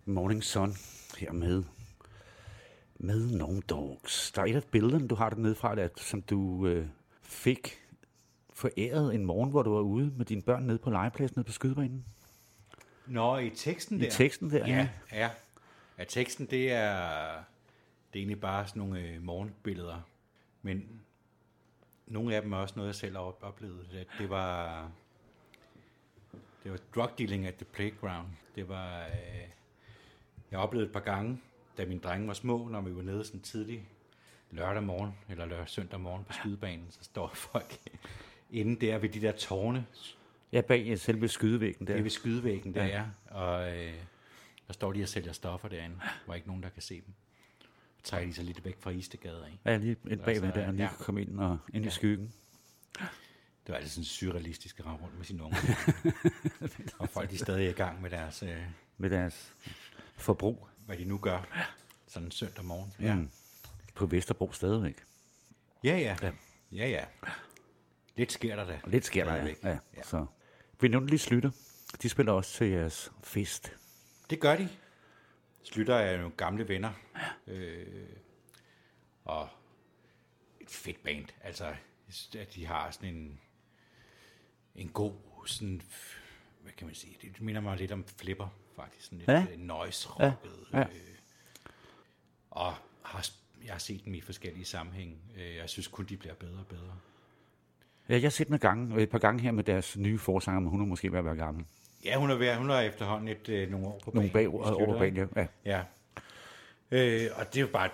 Morning Sun her med nogle dogs. Der er et af billederne, du har dernede fra, som du fik foræret en morgen, hvor du var ude med dine børn nede på legepladsen nede på skydebanen. Nå, i teksten der? I teksten der, ja. Ja, teksten, det er egentlig bare sådan nogle morgenbilleder. Men nogle af dem er også noget, jeg selv har oplevet. Det var drug dealing at the playground. Det var, jeg oplevede et par gange, da mine drenge var små, når vi var nede sådan tidlig lørdag morgen, eller søndag morgen på skydebanen, så står folk inde der ved de der tårne. Ja, bag selve skydevæggen der. Det er ved skydevæggen der, ja. Og der står de og sælger stoffer derinde, hvor ikke nogen, der kan se dem. Så trækker de sig lidt væk fra Istegade, ikke? Ja, lige et bagved der, og lige komme ind og ind i skyggen. Det var altid sådan surrealistisk at ramme rundt med sine unger. Og folk, de er stadig i gang med deres forbrug. Hvad de nu gør, sådan en søndag morgen. Ja. På Vesterbro stadigvæk. Ja. Lidt sker der da. Lidt sker der, ja. Så vi nævnte lige Slytter. De spiller også til jeres fest. Det gør de. Slytter er nogle gamle venner. Og et fedt band. Altså, at de har sådan en god, sådan, hvad kan man sige, det minder mig lidt om Flipper, faktisk. Sådan lidt noise-rocket. Ja. Og jeg har set dem i forskellige sammenhænge. Jeg synes kun, de bliver bedre og bedre. Ja, jeg har set dem et par gange her med deres nye forsanger, men hun er måske ved at være gammel. Ja, hun er efterhånden nogle år på banen. Nogle år på banen, ja. Og det er jo bare